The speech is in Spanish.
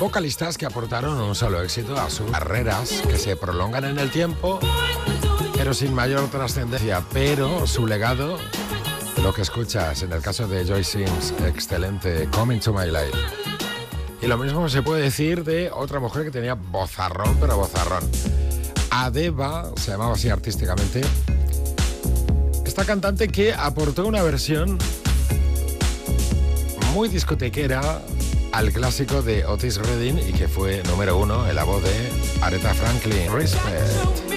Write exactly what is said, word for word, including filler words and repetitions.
vocalistas que aportaron un solo éxito a sus carreras, que se prolongan en el tiempo, pero sin mayor trascendencia. Pero su legado, lo que escuchas en el caso de Joyce Sims, excelente, Coming to My Life. Y lo mismo se puede decir de otra mujer que tenía vozarrón, pero vozarrón. Adeba, se llamaba así artísticamente. Esta cantante que aportó una versión muy discotequera al clásico de Otis Redding y que fue número uno en la voz de Aretha Franklin. Respect.